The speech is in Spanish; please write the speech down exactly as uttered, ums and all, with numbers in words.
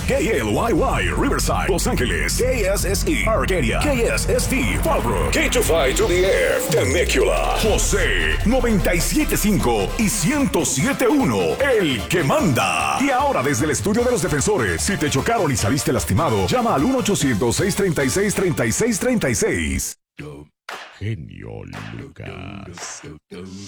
K L Y Y, Riverside, Los Ángeles, K S S E, Arcadia, K S S T, Fallbrook, K two five to the F, Temecula, José, noventa y siete punto cinco y ciento siete punto uno, el que manda. Y ahora desde el estudio de los defensores, si te chocaron y saliste lastimado, llama al uno ochocientos, seiscientos treinta y seis, treinta y seis treinta y seis. Genio Lucas.